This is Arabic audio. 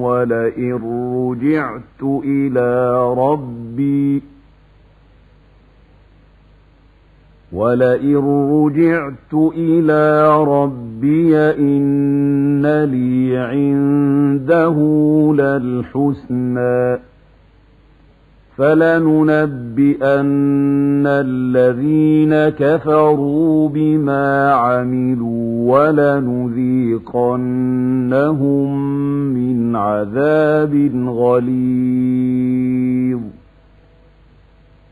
ولئن رجعت إلى ربي إن لي عنده للحسنى فلننبئن الذين كفروا بما عملوا ولنذيقنهم من عذاب غليظ